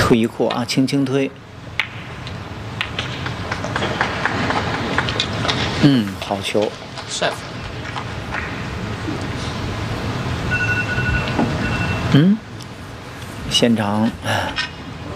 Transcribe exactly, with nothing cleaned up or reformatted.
推一扩啊，轻轻推。嗯，好球。 帅服。 嗯，现场